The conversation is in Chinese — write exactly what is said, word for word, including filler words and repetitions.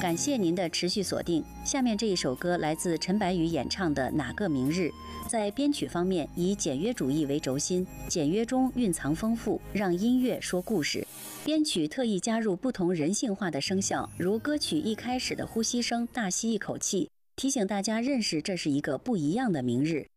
感谢您的持续锁定。下面这一首歌来自陈白宇演唱的《哪个明日》。在编曲方面，以简约主义为轴心，简约中蕴藏丰富，让音乐说故事。编曲特意加入不同人性化的声效，如歌曲一开始的呼吸声，大吸一口气，提醒大家认识这是一个不一样的明日。